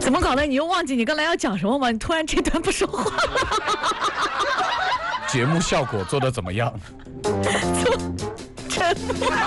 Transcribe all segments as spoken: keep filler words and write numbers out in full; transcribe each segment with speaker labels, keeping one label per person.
Speaker 1: 怎么搞的？你又忘记你刚才要讲什么吗？你突然这段不说话。
Speaker 2: 节目效果做得怎么样？
Speaker 1: 真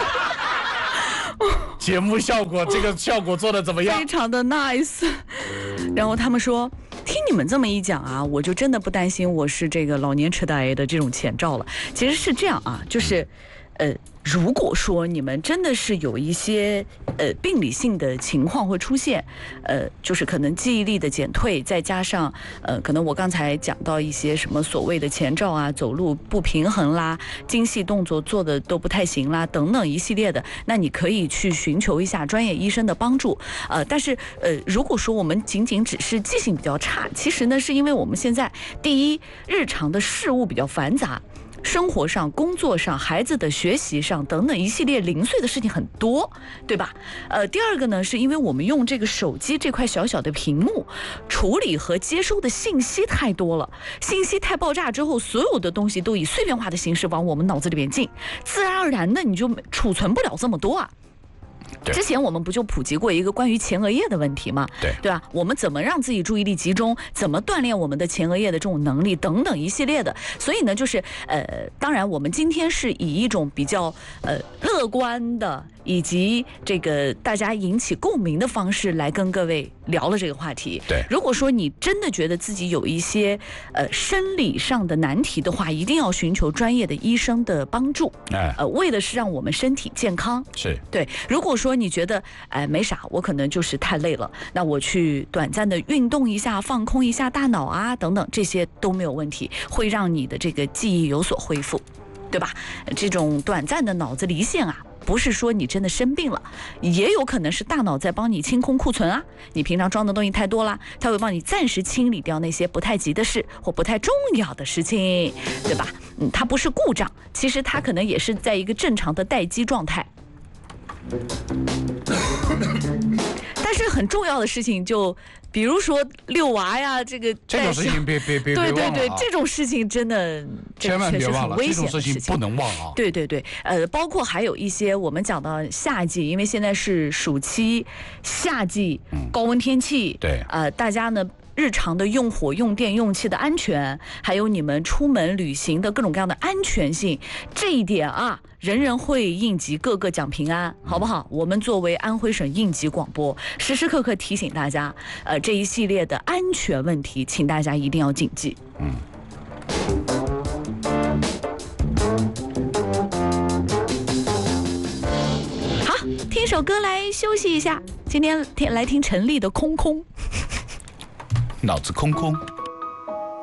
Speaker 2: 节目效果，这个效果做得怎么样？
Speaker 1: 非常的 nice。然后他们说，听你们这么一讲啊，我就真的不担心我是这个老年痴呆的这种前兆了。其实是这样啊，就是，呃。如果说你们真的是有一些呃病理性的情况会出现，呃，就是可能记忆力的减退，再加上呃，可能我刚才讲到一些什么所谓的前兆啊，走路不平衡啦，精细动作做的都不太行啦，等等一系列的，那你可以去寻求一下专业医生的帮助。呃，但是呃，如果说我们仅仅只是记性比较差，其实呢，是因为我们现在第一日常的事物比较繁杂。生活上、工作上、孩子的学习上等等一系列零碎的事情很多，对吧？呃，第二个呢，是因为我们用这个手机这块小小的屏幕，处理和接收的信息太多了，信息太爆炸之后，所有的东西都以碎片化的形式往我们脑子里面进，自然而然的你就储存不了这么多啊。之前我们不就普及过一个关于前额叶的问题吗？
Speaker 2: 对
Speaker 1: 对吧？我们怎么让自己注意力集中？怎么锻炼我们的前额叶的这种能力？等等一系列的。所以呢，就是呃，当然我们今天是以一种比较呃乐观的，以及这个大家引起共鸣的方式来跟各位聊了这个话题。
Speaker 2: 对，
Speaker 1: 如果说你真的觉得自己有一些呃生理上的难题的话，一定要寻求专业的医生的帮助。
Speaker 2: 哎，
Speaker 1: 呃，为的是让我们身体健康。
Speaker 2: 是
Speaker 1: 对。如果说你觉得哎没啥，我可能就是太累了，那我去短暂的运动一下，放空一下大脑啊，等等，这些都没有问题，会让你的这个记忆有所恢复，对吧？这种短暂的脑子离线啊，不是说你真的生病了，也有可能是大脑在帮你清空库存啊。你平常装的东西太多了，它会帮你暂时清理掉那些不太急的事或不太重要的事情，对吧？嗯，它不是故障，其实它可能也是在一个正常的待机状态。但是很重要的事情就比如说遛娃呀，这个
Speaker 2: 这种事情别别别
Speaker 1: 对对对，
Speaker 2: 别忘了啊，
Speaker 1: 这种事情真的
Speaker 2: 千万别忘了，
Speaker 1: 这
Speaker 2: 这种事情不能忘啊。
Speaker 1: 对对对，呃，包括还有一些我们讲到夏季，因为现在是暑期，夏季高温天气，
Speaker 2: 对，
Speaker 1: 呃，大家呢。日常的用火、用电、用气的安全，还有你们出门旅行的各种各样的安全性，这一点啊，人人会应急，个个讲平安，好不好？我们作为安徽省应急广播，时时刻刻提醒大家，呃，这一系列的安全问题，请大家一定要谨记。嗯。好，听首歌来休息一下。今天听来听陈粒的《空空》。
Speaker 2: 脑子空空。